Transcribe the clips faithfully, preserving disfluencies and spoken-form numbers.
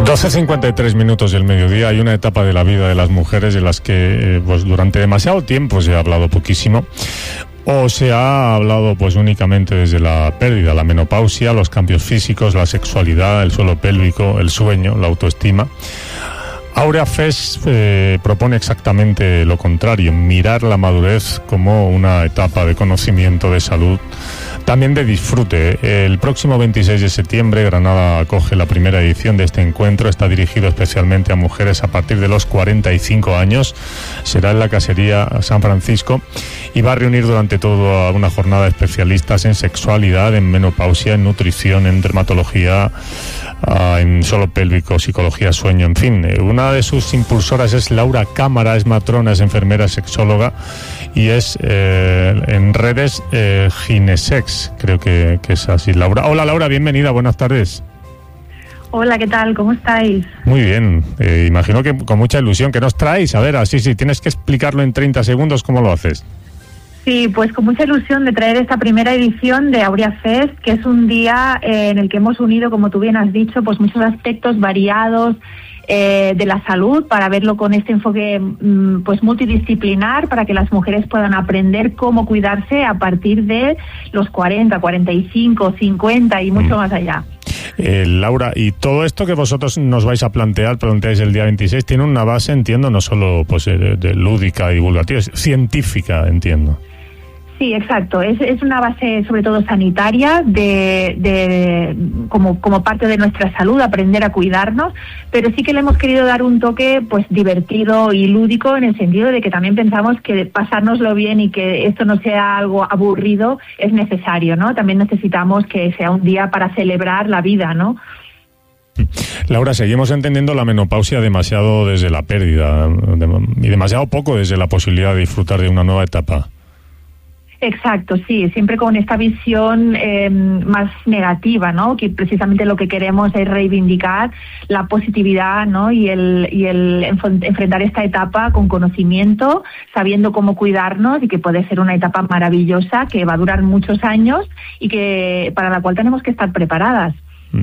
doce cincuenta y tres minutos del mediodía. Hay una etapa de la vida de las mujeres de las que eh, pues durante demasiado tiempo se ha hablado poquísimo, o se ha hablado pues únicamente desde la pérdida, la menopausia, los cambios físicos, la sexualidad, el suelo pélvico, el sueño, la autoestima. Aurea Fes eh, propone exactamente lo contrario: mirar la madurez como una etapa de conocimiento, de salud, también de disfrute. El próximo veintiséis de septiembre Granada acoge la primera edición de este encuentro. Está dirigido especialmente a mujeres a partir de los cuarenta y cinco años. Será en la Casería San Francisco y va a reunir durante toda una jornada especialistas en sexualidad, en menopausia, en nutrición, en dermatología, en suelo pélvico, psicología, sueño, en fin. Una de sus impulsoras es Laura Cámara, es matrona, es enfermera, sexóloga y es eh, en redes eh, Ginesex, creo que, que es así. Laura, hola Laura, bienvenida, buenas tardes. Hola, ¿qué tal? ¿Cómo estáis? Muy bien, eh, imagino que con mucha ilusión. ¿Qué nos traéis? A ver, así sí, tienes que explicarlo en treinta segundos, ¿cómo lo haces? Sí, pues con mucha ilusión de traer esta primera edición de Aurea Fest, que es un día eh, en el que hemos unido, como tú bien has dicho, pues muchos aspectos variados eh, de la salud, para verlo con este enfoque mm, pues multidisciplinar, para que las mujeres puedan aprender cómo cuidarse a partir de los cuarenta, cuarenta y cinco, cincuenta y mucho mm. más allá. Eh, Laura, y todo esto que vosotros nos vais a plantear, planteáis el día veintiséis, tiene una base, entiendo, no solo pues de, de lúdica y divulgativa, es científica, entiendo. Sí, exacto. Es, es una base sobre todo sanitaria, de, de como, como parte de nuestra salud, aprender a cuidarnos, pero sí que le hemos querido dar un toque pues divertido y lúdico, en el sentido de que también pensamos que pasárnoslo bien y que esto no sea algo aburrido es necesario, ¿no? También necesitamos que sea un día para celebrar la vida, ¿no? Laura, seguimos entendiendo la menopausia demasiado desde la pérdida y demasiado poco desde la posibilidad de disfrutar de una nueva etapa. Exacto, sí, siempre con esta visión eh, más negativa, ¿no? Que precisamente lo que queremos es reivindicar la positividad, ¿no? Y el, y el enfrentar esta etapa con conocimiento, sabiendo cómo cuidarnos, y que puede ser una etapa maravillosa que va a durar muchos años y que para la cual tenemos que estar preparadas.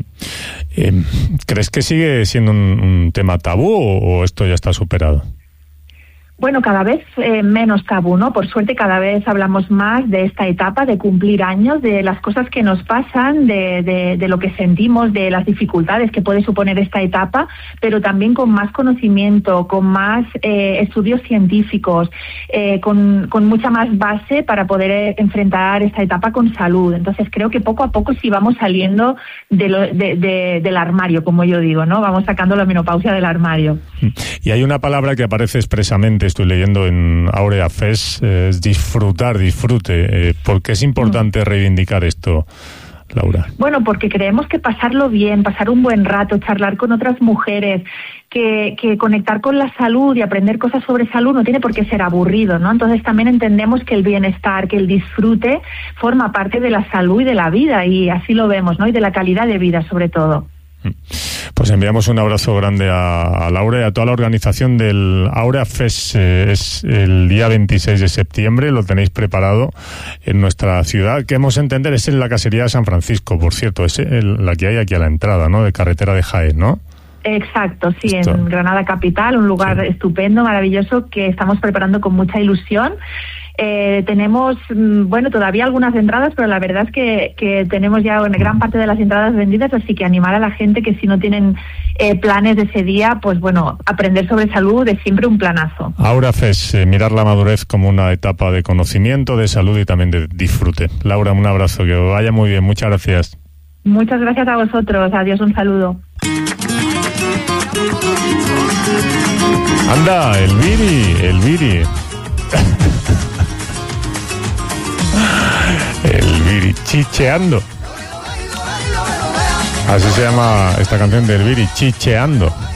Eh, ¿Crees que sigue siendo un, un tema tabú o, o esto ya está superado? Bueno, cada vez eh, menos tabú, ¿no? Por suerte cada vez hablamos más de esta etapa, de cumplir años, de las cosas que nos pasan, de, de, de lo que sentimos, de las dificultades que puede suponer esta etapa, pero también con más conocimiento, con más eh, estudios científicos, eh, con, con mucha más base para poder enfrentar esta etapa con salud. Entonces creo que poco a poco sí vamos saliendo de lo, de, de, del armario, como yo digo, ¿no? Vamos sacando la menopausia del armario. Y hay una palabra que aparece expresamente, estoy leyendo en Aurea Fest, eh, es disfrutar, disfrute. Eh, ¿Por qué es importante reivindicar esto, Laura? Bueno, porque creemos que pasarlo bien, pasar un buen rato, charlar con otras mujeres, que, que conectar con la salud y aprender cosas sobre salud no tiene por qué ser aburrido, ¿no? Entonces también entendemos que el bienestar, que el disfrute forma parte de la salud y de la vida, y así lo vemos, ¿no? Y de la calidad de vida, sobre todo. Pues enviamos un abrazo grande a, a Laura y a toda la organización del Aurea Fest. Eh, es el día veintiséis de septiembre, lo tenéis preparado en nuestra ciudad. Queremos entender, es en la Casería de San Francisco, por cierto, es el, la que hay aquí a la entrada, ¿no? De carretera de Jaén, ¿no? Exacto, sí, Esto. En Granada capital, un lugar sí. estupendo, maravilloso, que estamos preparando con mucha ilusión. Eh, tenemos, bueno, todavía algunas entradas, pero la verdad es que, que tenemos ya una gran parte de las entradas vendidas, así que animar a la gente que si no tienen eh, planes de ese día, pues bueno, aprender sobre salud es siempre un planazo. Aurea Fest, eh, mirar la madurez como una etapa de conocimiento, de salud y también de disfrute. Laura, un abrazo, que vaya muy bien, muchas gracias. Muchas gracias a vosotros, adiós, un saludo. Anda, el Viri, el Viri. El Viri, chicheando. Así se llama esta canción del Viri, chicheando.